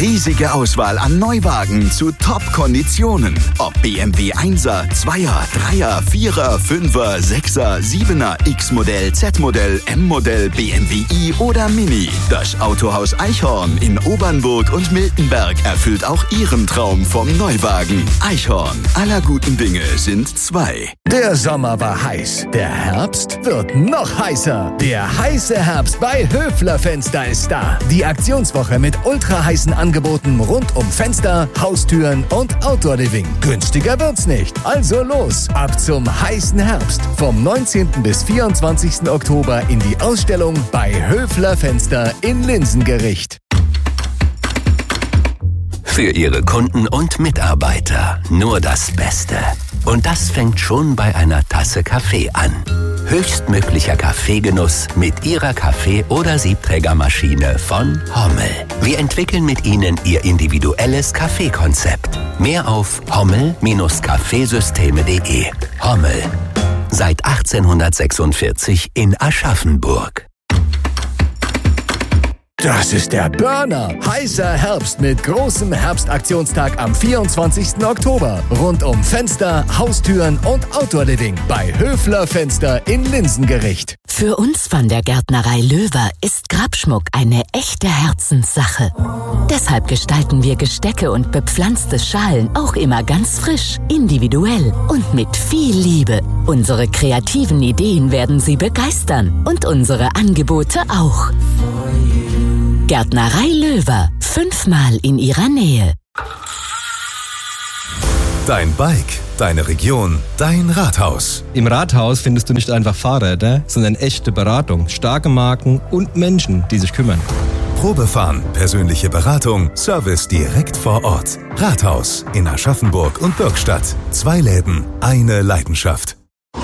Riesige Auswahl an Neuwagen zu Top-Konditionen. Ob BMW 1er, 2er, 3er, 4er, 5er, 6er, 7er, X-Modell, Z-Modell, M-Modell, BMW i oder Mini. Das Autohaus Eichhorn in Obernburg und Miltenberg erfüllt auch Ihren Traum vom Neuwagen. Eichhorn, aller guten Dinge sind zwei. Der Sommer war heiß. Der Herbst wird noch heißer. Der heiße Herbst bei Höfler Fenster ist da. Die Aktionswoche mit ultra heißen Angeboten rund um Fenster, Haustüren und Outdoor Living. Günstiger wird's nicht. Also los, ab zum heißen Herbst. Vom 19. bis 24. Oktober in die Ausstellung bei Höfler Fenster in Linsengericht. Für Ihre Kunden und Mitarbeiter nur das Beste. Und das fängt schon bei einer Tasse Kaffee an. Höchstmöglicher Kaffeegenuss mit Ihrer Kaffee- oder Siebträgermaschine von Hommel. Wir entwickeln mit Ihnen Ihr individuelles Kaffeekonzept. Mehr auf hommel-kaffeesysteme.de. Hommel. Seit 1846 in Aschaffenburg. Das ist der Burner. Heißer Herbst mit großem Herbstaktionstag am 24. Oktober. Rund um Fenster, Haustüren und Outdoor Living bei Höfler Fenster in Linsengericht. Für uns von der Gärtnerei Löwer ist Grabschmuck eine echte Herzenssache. Deshalb gestalten wir Gestecke und bepflanzte Schalen auch immer ganz frisch, individuell und mit viel Liebe. Unsere kreativen Ideen werden Sie begeistern und unsere Angebote auch. Gärtnerei Löwer, 5-mal in Ihrer Nähe. Dein Bike, deine Region, dein Rathaus. Im Rathaus findest du nicht einfach Fahrräder, sondern echte Beratung, starke Marken und Menschen, die sich kümmern. Probefahren, persönliche Beratung, Service direkt vor Ort. Rathaus in Aschaffenburg und Bürgstadt. 2 Läden, eine Leidenschaft.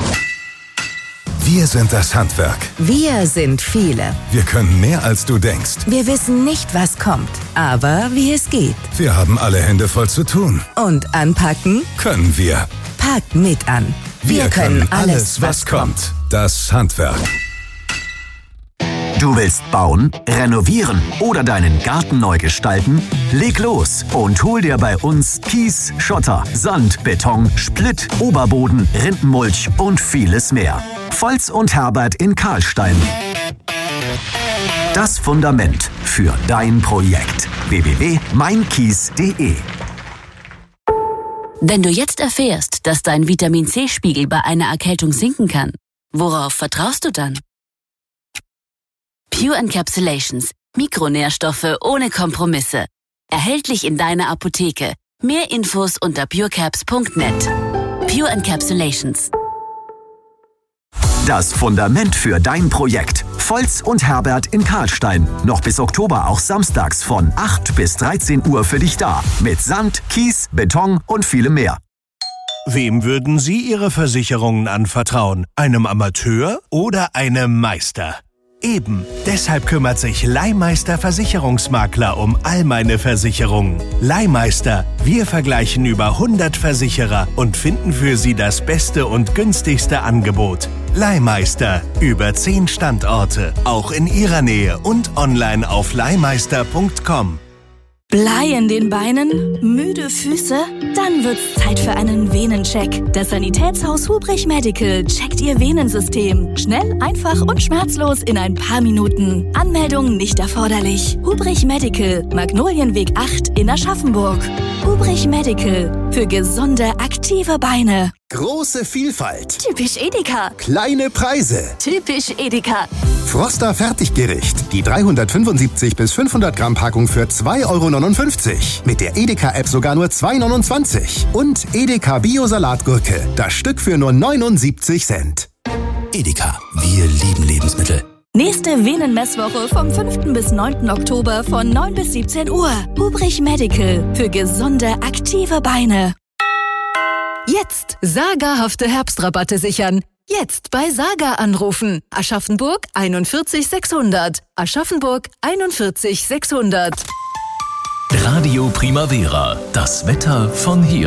Wir sind das Handwerk. Wir sind viele. Wir können mehr als du denkst. Wir wissen nicht, was kommt, aber wie es geht. Wir haben alle Hände voll zu tun. Und anpacken können wir. Packt mit an. Wir können alles, was kommt. Das Handwerk. Du willst bauen, renovieren oder deinen Garten neu gestalten? Leg los und hol dir bei uns Kies, Schotter, Sand, Beton, Splitt, Oberboden, Rindenmulch und vieles mehr. Volz und Herbert in Karlstein. Das Fundament für dein Projekt. www.meinkies.de. Wenn du jetzt erfährst, dass dein Vitamin-C-Spiegel bei einer Erkältung sinken kann, worauf vertraust du dann? Pure Encapsulations. Mikronährstoffe ohne Kompromisse. Erhältlich in deiner Apotheke. Mehr Infos unter purecaps.net. Pure Encapsulations. Das Fundament für dein Projekt. Volz und Herbert in Karlstein. Noch bis Oktober auch samstags von 8 bis 13 Uhr für dich da. Mit Sand, Kies, Beton und vielem mehr. Wem würden Sie Ihre Versicherungen anvertrauen? Einem Amateur oder einem Meister? Eben, deshalb kümmert sich Leihmeister Versicherungsmakler um all meine Versicherungen. Leihmeister, wir vergleichen über 100 Versicherer und finden für Sie das beste und günstigste Angebot. Leihmeister, über 10 Standorte, auch in Ihrer Nähe und online auf leihmeister.com. Blei in den Beinen? Müde Füße? Dann wird's Zeit für einen Venencheck. Das Sanitätshaus Hubrich Medical checkt Ihr Venensystem. Schnell, einfach und schmerzlos in ein paar Minuten. Anmeldung nicht erforderlich. Hubrich Medical, Magnolienweg 8 in Aschaffenburg. Hubrich Medical, für gesunde, aktive Beine. Große Vielfalt. Typisch Edeka. Kleine Preise. Typisch Edeka. Froster Fertiggericht. Die 375 bis 500 Gramm Packung für 2,59 €. Mit der Edeka-App sogar nur 2,29 €. Und Edeka Bio-Salatgurke. Das Stück für nur 79 Cent. Edeka. Wir lieben Lebensmittel. Nächste Venenmesswoche vom 5. bis 9. Oktober von 9 bis 17 Uhr. Hubrich Medical. Für gesunde, aktive Beine. Jetzt sagerhafte Herbstrabatte sichern. Jetzt bei Saga anrufen. Aschaffenburg 41 600. Aschaffenburg 41 600. Radio Primavera. Das Wetter von hier.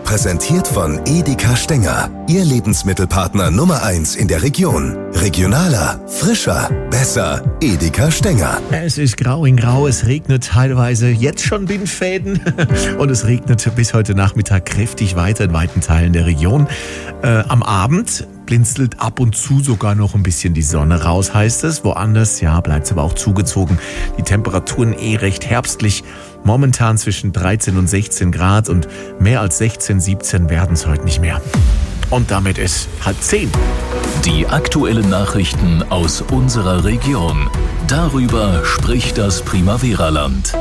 Präsentiert von Edeka Stenger. Ihr Lebensmittelpartner Nummer 1 in der Region. Regionaler, frischer, besser. Edeka Stenger. Es ist grau in grau, es regnet teilweise jetzt schon Bindfäden und es regnet bis heute Nachmittag kräftig weiter in weiten Teilen der Region. Am Abend blinzelt ab und zu sogar noch ein bisschen die Sonne raus, heißt es. Woanders, bleibt es aber auch zugezogen. Die Temperaturen recht herbstlich. Momentan zwischen 13 und 16 Grad und mehr als 16, 17 werden es heute nicht mehr. Und damit ist 9:30. Die aktuellen Nachrichten aus unserer Region. Darüber spricht das Primavera-Land.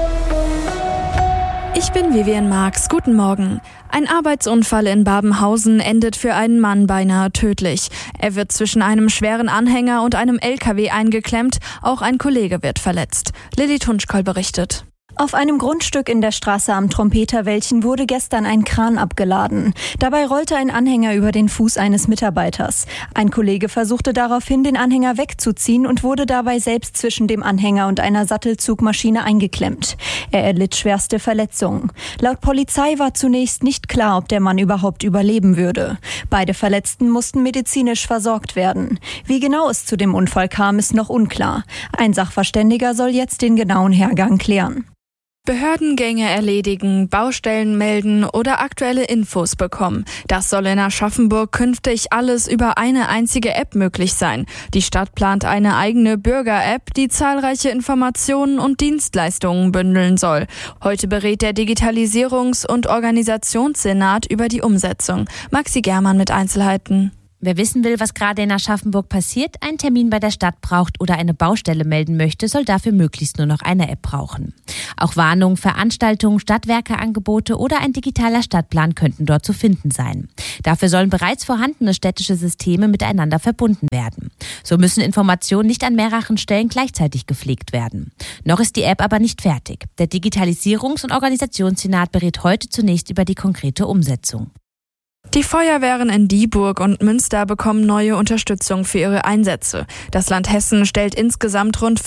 Ich bin Vivian Marx. Guten Morgen. Ein Arbeitsunfall in Babenhausen endet für einen Mann beinahe tödlich. Er wird zwischen einem schweren Anhänger und einem LKW eingeklemmt. Auch ein Kollege wird verletzt. Lilly Tunschkoll berichtet. Auf einem Grundstück in der Straße am Trompeterwäldchen wurde gestern ein Kran abgeladen. Dabei rollte ein Anhänger über den Fuß eines Mitarbeiters. Ein Kollege versuchte daraufhin, den Anhänger wegzuziehen und wurde dabei selbst zwischen dem Anhänger und einer Sattelzugmaschine eingeklemmt. Er erlitt schwerste Verletzungen. Laut Polizei war zunächst nicht klar, ob der Mann überhaupt überleben würde. Beide Verletzten mussten medizinisch versorgt werden. Wie genau es zu dem Unfall kam, ist noch unklar. Ein Sachverständiger soll jetzt den genauen Hergang klären. Behördengänge erledigen, Baustellen melden oder aktuelle Infos bekommen. Das soll in Aschaffenburg künftig alles über eine einzige App möglich sein. Die Stadt plant eine eigene Bürger-App, die zahlreiche Informationen und Dienstleistungen bündeln soll. Heute berät der Digitalisierungs- und Organisationssenat über die Umsetzung. Maxi Germann mit Einzelheiten. Wer wissen will, was gerade in Aschaffenburg passiert, einen Termin bei der Stadt braucht oder eine Baustelle melden möchte, soll dafür möglichst nur noch eine App brauchen. Auch Warnungen, Veranstaltungen, Stadtwerkeangebote oder ein digitaler Stadtplan könnten dort zu finden sein. Dafür sollen bereits vorhandene städtische Systeme miteinander verbunden werden. So müssen Informationen nicht an mehreren Stellen gleichzeitig gepflegt werden. Noch ist die App aber nicht fertig. Der Digitalisierungs- und Organisationssenat berät heute zunächst über die konkrete Umsetzung. Die Feuerwehren in Dieburg und Münster bekommen neue Unterstützung für ihre Einsätze. Das Land Hessen stellt insgesamt rund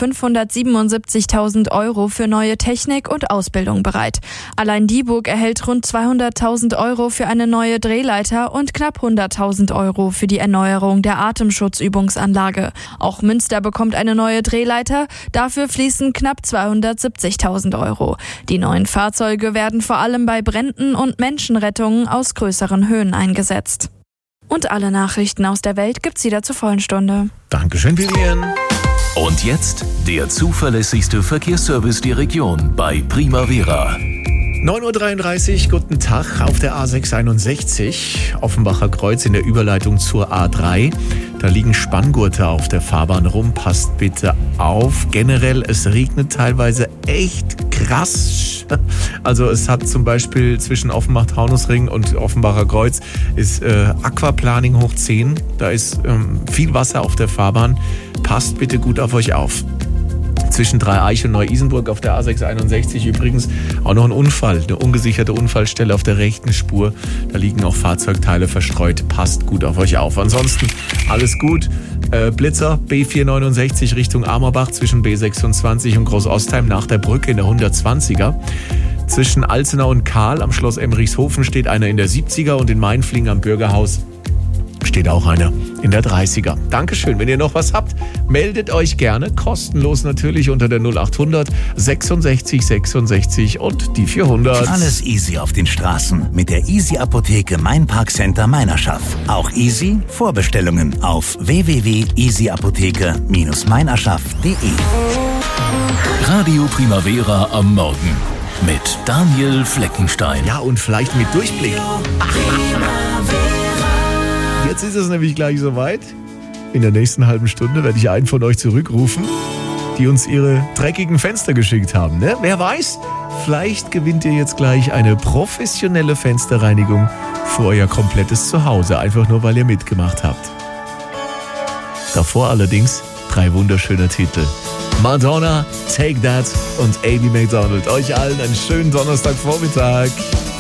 577.000 € für neue Technik und Ausbildung bereit. Allein Dieburg erhält rund 200.000 € für eine neue Drehleiter und knapp 100.000 € für die Erneuerung der Atemschutzübungsanlage. Auch Münster bekommt eine neue Drehleiter, dafür fließen knapp 270.000 €. Die neuen Fahrzeuge werden vor allem bei Bränden und Menschenrettungen aus größeren Höhen eingesetzt. Und alle Nachrichten aus der Welt gibt's wieder zur vollen Stunde. Dankeschön, Vivian. Und jetzt der zuverlässigste Verkehrsservice der Region bei Primavera. 9:33 Uhr, guten Tag auf der A661, Offenbacher Kreuz in der Überleitung zur A3. Da liegen Spanngurte auf der Fahrbahn rum, passt bitte auf. Generell, es regnet teilweise echt krass. Also es hat zum Beispiel zwischen Offenbach-Taunusring und Offenbacher Kreuz ist Aquaplaning hoch 10. Da ist viel Wasser auf der Fahrbahn. Passt bitte gut auf euch auf. Zwischen Dreieich und Neu-Isenburg auf der A661 übrigens auch noch ein Unfall, eine ungesicherte Unfallstelle auf der rechten Spur. Da liegen auch Fahrzeugteile verstreut. Passt gut auf euch auf. Ansonsten alles gut. Blitzer B469 Richtung Amerbach zwischen B26 und Großostheim nach der Brücke in der 120er. Zwischen Alzenau und Kahl am Schloss Emmerichshofen steht einer in der 70er und in Mainflingen am Bürgerhaus steht auch einer in der 30er. Dankeschön. Wenn ihr noch was habt, meldet euch gerne. Kostenlos natürlich unter der 0800 66 66 und die 400. Alles easy auf den Straßen mit der Easy Apotheke Main Park Center Meinerschaft. Auch easy Vorbestellungen auf www.easyapotheke-meinerschaft.de. Radio Primavera am Morgen mit Daniel Fleckenstein. Ja, und vielleicht mit Durchblick. Jetzt ist es nämlich gleich soweit. In der nächsten halben Stunde werde ich einen von euch zurückrufen, die uns ihre dreckigen Fenster geschickt haben. Ne? Wer weiß, vielleicht gewinnt ihr jetzt gleich eine professionelle Fensterreinigung für euer komplettes Zuhause. Einfach nur, weil ihr mitgemacht habt. Davor allerdings 3 wunderschöne Titel. Madonna, Take That und Amy McDonald. Euch allen einen schönen Donnerstagvormittag.